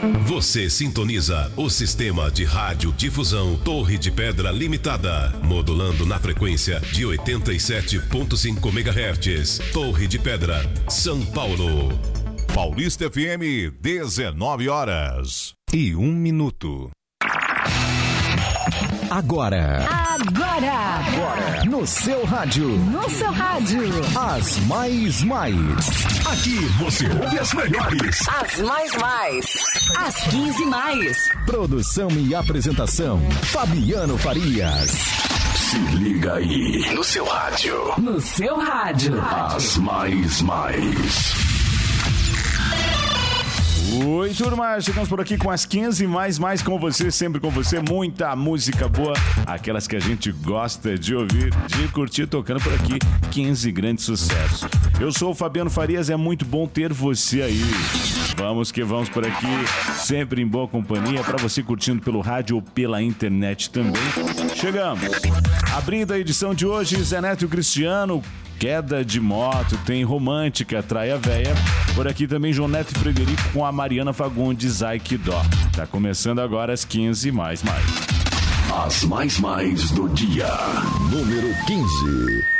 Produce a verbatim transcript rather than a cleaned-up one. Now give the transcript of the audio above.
Você sintoniza o sistema de rádio difusão Torre de Pedra Limitada, modulando na frequência de oitenta e sete ponto cinco megahertz. Torre de Pedra, São Paulo. Paulista F M, dezenove horas e um minuto. Agora. Agora. Agora. No seu rádio. No seu rádio. As mais mais. Aqui você ouve as melhores. As mais mais. As quinze mais. Produção e apresentação, Fabiano Farias. Se liga aí. No seu rádio. No seu rádio. As mais mais. Oi, turma, chegamos por aqui com as quinze mais mais com você, sempre com você, muita música boa, aquelas que a gente gosta de ouvir, de curtir, tocando por aqui, quinze grandes sucessos. Eu sou o Fabiano Farias, é muito bom ter você aí. Vamos que vamos por aqui, sempre em boa companhia, para você curtindo pelo rádio ou pela internet também. Chegamos. Abrindo a edição de hoje, Zé Neto e o Cristiano, Queda de Moto, tem Romântica, Traia Véia. Por aqui também João Neto e Frederico com a Mariana Fagundes, Ai Que Dó. Tá começando agora as quinze mais mais. As mais mais do dia. Número quinze.